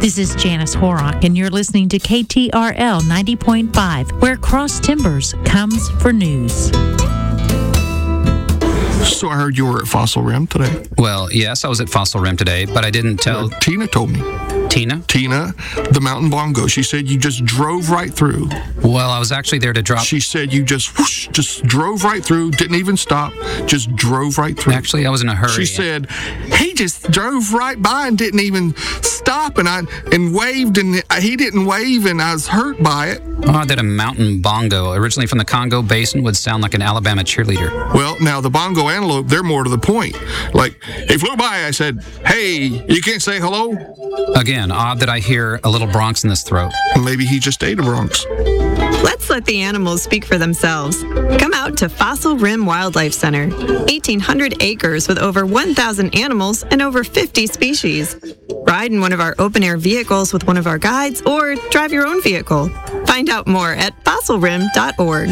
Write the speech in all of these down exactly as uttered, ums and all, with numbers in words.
This is Janice Horrock, and you're listening to K T R L ninety point five, where Cross Timbers comes for news. So I heard you were at Fossil Rim today. Well, yes, I was at Fossil Rim today, but I didn't tell... Uh, Tina told me. Tina? Tina, the Mountain Bongo. She said you just drove right through. Well, I was actually there to drop... She said you just whoosh, just drove right through, didn't even stop, just drove right through. Actually, I was in a hurry. She said he just drove right by and didn't even stop, and I and waved, and he didn't wave, and I was hurt by it. Oh, that a Mountain Bongo, originally from the Congo Basin, would sound like an Alabama cheerleader. Well, now the bongo antelope, they're more to the point. Like, he flew by, I said, hey, you can't say hello? Again, odd that I hear a little Bronx in this throat. Maybe he just ate a Bronx. Let's let the animals speak for themselves. Come out to Fossil Rim Wildlife Center. eighteen hundred acres with over one thousand animals and over fifty species. Ride in one of our open-air vehicles with one of our guides or drive your own vehicle. Find out more at fossil rim dot org.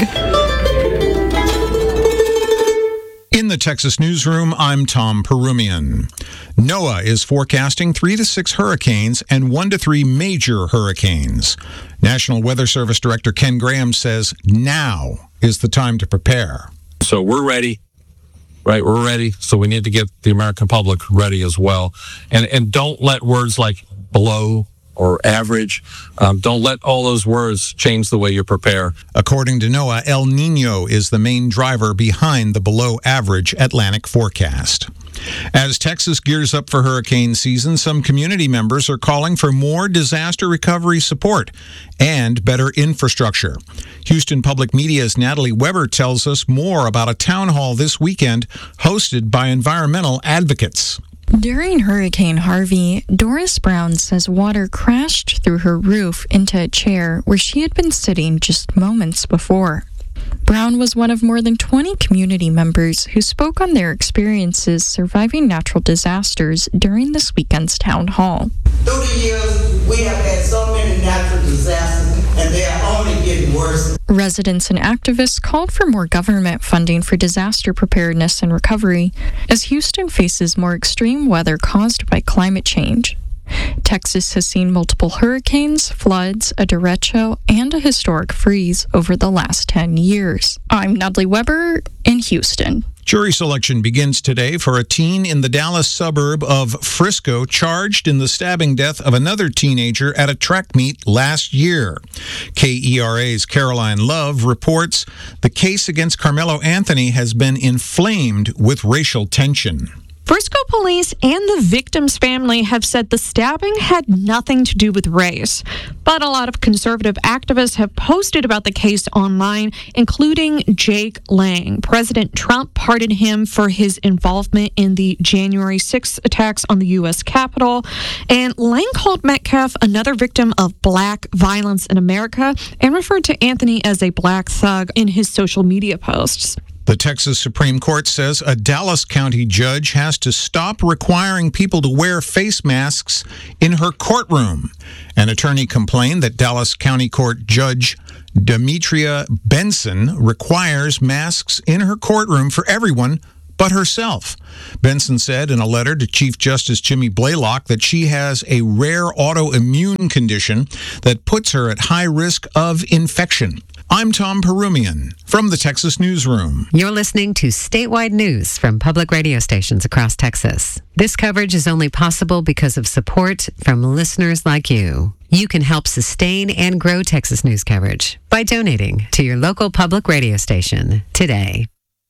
In the Texas Newsroom, I'm Tom Perumian. NOAA is forecasting three to six hurricanes and one to three major hurricanes. National Weather Service Director Ken Graham says now is the time to prepare. So we're ready, right? We're ready. So we need to get the American public ready as well. And and don't let words like below or average, um, don't let all those words change the way you prepare. According to NOAA, El Nino is the main driver behind the below-average Atlantic forecast. As Texas gears up for hurricane season, some community members are calling for more disaster recovery support and better infrastructure. Houston Public Media's Natalie Weber tells us more about a town hall this weekend hosted by environmental advocates. During Hurricane Harvey, Doris Brown says water crashed through her roof into a chair where she had been sitting just moments before. Brown was one of more than twenty community members who spoke on their experiences surviving natural disasters during this weekend's town hall. Through the years, we have had so many natural disasters, and they are only getting worse. Residents and activists called for more government funding for disaster preparedness and recovery as Houston faces more extreme weather caused by climate change. Texas has seen multiple hurricanes, floods, a derecho, and a historic freeze over the last ten years. I'm Natalie Weber in Houston. Jury selection begins today for a teen in the Dallas suburb of Frisco charged in the stabbing death of another teenager at a track meet last year. K E R A's Caroline Love reports the case against Carmelo Anthony has been inflamed with racial tension. Frisco police and the victim's family have said the stabbing had nothing to do with race. But a lot of conservative activists have posted about the case online, including Jake Lang. President Trump pardoned him for his involvement in the January sixth attacks on the U S Capitol. And Lang called Metcalf another victim of black violence in America and referred to Anthony as a black thug in his social media posts. The Texas Supreme Court says a Dallas County judge has to stop requiring people to wear face masks in her courtroom. An attorney complained that Dallas County Court Judge Demetria Benson requires masks in her courtroom for everyone but herself. Benson said in a letter to Chief Justice Jimmy Blaylock that she has a rare autoimmune condition that puts her at high risk of infection. I'm Tom Perumian from the Texas Newsroom. You're listening to statewide news from public radio stations across Texas. This coverage is only possible because of support from listeners like you. You can help sustain and grow Texas news coverage by donating to your local public radio station today.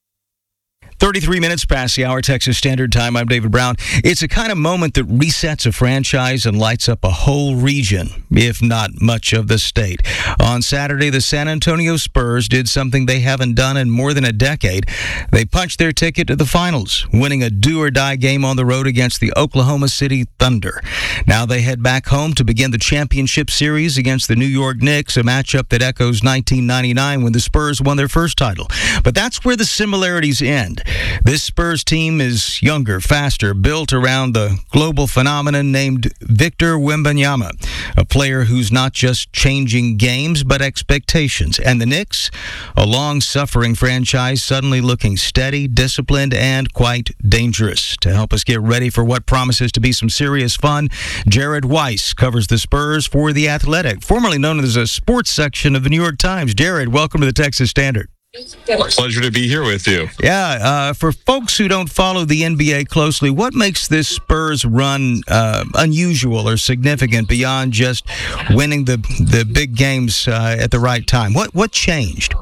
thirty-three minutes past the hour, Texas Standard Time. I'm David Brown. It's a kind of moment that resets a franchise and lights up a whole region, if not much of the state. On Saturday, the San Antonio Spurs did something they haven't done in more than a decade. They punched their ticket to the finals, winning a do-or-die game on the road against the Oklahoma City Thunder. Now they head back home to begin the championship series against the New York Knicks, a matchup that echoes nineteen ninety-nine when the Spurs won their first title. But that's where the similarities end. This Spurs team is younger, faster, built around the global phenomenon named Victor Wembanyama, a player who's not just changing games, but expectations. And the Knicks, a long-suffering franchise, suddenly looking steady, disciplined, and quite dangerous. To help us get ready for what promises to be some serious fun, Jared Weiss covers the Spurs for The Athletic, formerly known as a sports section of the New York Times. Jared, welcome to the Texas Standard. Pleasure to be here with you. Yeah, uh, for folks who don't follow the N B A closely, what makes this Spurs run uh, unusual or significant beyond just winning the the big games uh, at the right time? What what changed?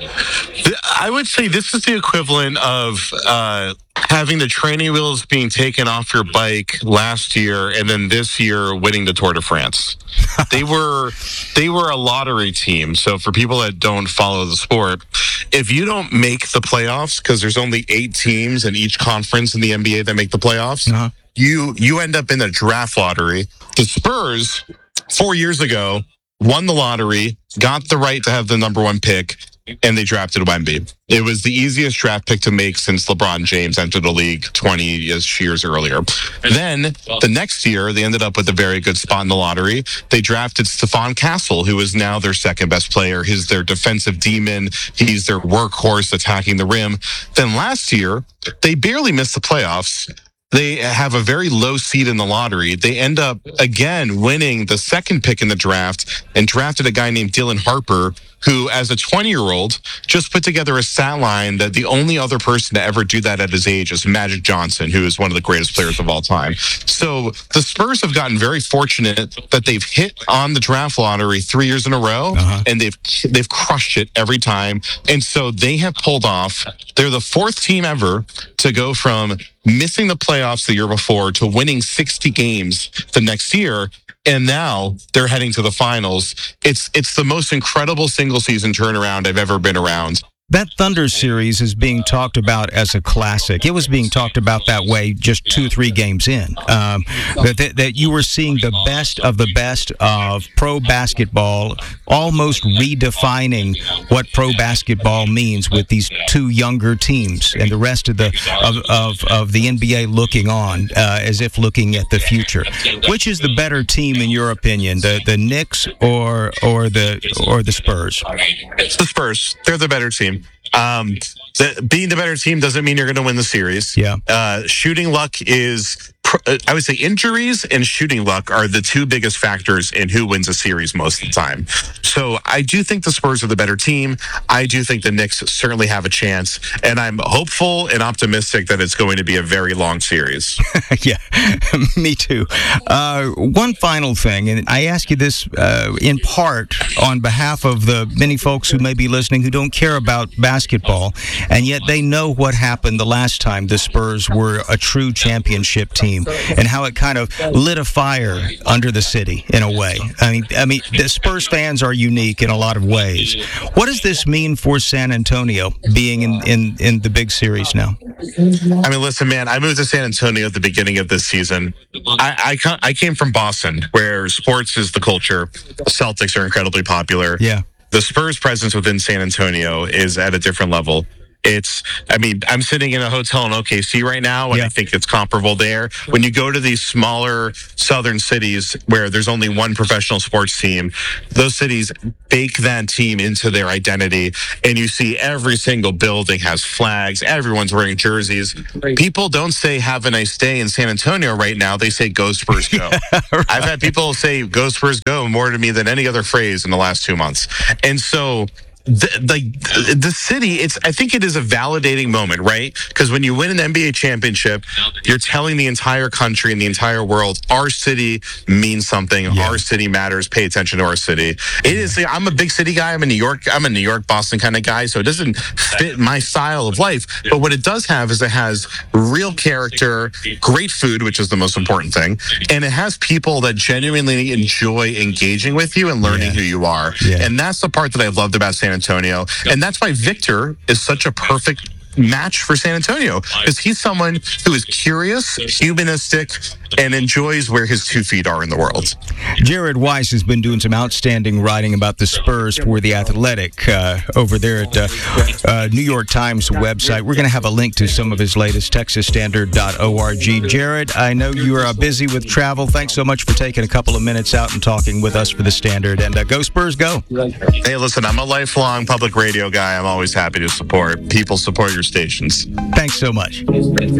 I would say this is the equivalent of uh, having the training wheels being taken off your bike last year, and then this year winning the Tour de France. They were they were a lottery team. So for people that don't follow the sport, if you don't make the playoffs, because there's only eight teams in each conference in the N B A that make the playoffs, uh-huh. you you end up in the draft lottery. The Spurs, four years ago, won the lottery, got the right to have the number one pick, and they drafted Wemby. It was the easiest draft pick to make since LeBron James entered the league twenty-ish years earlier. Then, the next year, they ended up with a very good spot in the lottery. They drafted Stephon Castle, who is now their second best player. He's their defensive demon. He's their workhorse attacking the rim. Then last year, they barely missed the playoffs. They have a very low seed in the lottery. They end up, again, winning the second pick in the draft and drafted a guy named Dylan Harper, who, as a twenty-year-old, just put together a stat line that the only other person to ever do that at his age is Magic Johnson, who is one of the greatest players of all time. So the Spurs have gotten very fortunate that they've hit on the draft lottery three years in a row, uh-huh. and they've they've crushed it every time. And so they have pulled off. They're the fourth team ever to go from missing the playoffs the year before to winning sixty games the next year. And now they're heading to the finals. It's it's the most incredible single season turnaround I've ever been around. That Thunder series is being talked about as a classic. It was being talked about that way just two or three games in. Um, that, that you were seeing the best of the best of pro basketball, almost redefining what pro basketball means with these two younger teams and the rest of the of of, of the N B A looking on uh, as if looking at the future. Which is the better team in your opinion, the the Knicks or or the or the Spurs? It's the Spurs. They're the better team. Um, the, being the better team doesn't mean you're going to win the series. Yeah. Uh, shooting luck is, I would say injuries and shooting luck are the two biggest factors in who wins a series most of the time. So I do think the Spurs are the better team. I do think the Knicks certainly have a chance. And I'm hopeful and optimistic that it's going to be a very long series. Yeah, me too. Uh, one final thing, and I ask you this uh, in part on behalf of the many folks who may be listening who don't care about basketball, and yet they know what happened the last time the Spurs were a true championship team, and how it kind of lit a fire under the city in a way. I mean, I mean, the Spurs fans are unique in a lot of ways. What does this mean for San Antonio being in, in, in the big series now? I mean, listen, man, I moved to San Antonio at the beginning of this season. I, I, I came from Boston, where sports is the culture. The Celtics are incredibly popular. Yeah. The Spurs' presence within San Antonio is at a different level. It's, I mean, I'm sitting in a hotel in O K C right now, and yeah. I think it's comparable there. When you go to these smaller southern cities where there's only one professional sports team, those cities bake that team into their identity, and you see every single building has flags, everyone's wearing jerseys. People don't say have a nice day in San Antonio right now, they say go Spurs go. Yeah, right. I've had people say go Spurs go more to me than any other phrase in the last two months. And so The, the the city, it's I think it is a validating moment, right? Because when you win an N B A championship, you're telling the entire country and the entire world, our city means something. Yeah. Our city matters. Pay attention to our city. It is. I'm a big city guy. I'm a New York. I'm a New York, Boston kind of guy. So it doesn't fit my style of life. But what it does have is it has real character, great food, which is the most important thing, and it has people that genuinely enjoy engaging with you and learning yeah. who you are. Yeah. And that's the part that I loved about San Antonio. And that's why Victor is such a perfect match for San Antonio because he's someone who is curious, humanistic, and enjoys where his two feet are in the world. Jared Weiss has been doing some outstanding writing about the Spurs for The Athletic uh, over there at uh, uh, New York Times website. We're going to have a link to some of his latest, texas standard dot org. Jared, I know you are uh, busy with travel. Thanks so much for taking a couple of minutes out and talking with us for the Standard. And uh, go Spurs, go. Hey, listen, I'm a lifelong public radio guy. I'm always happy to support. People support your stations. Thanks so much.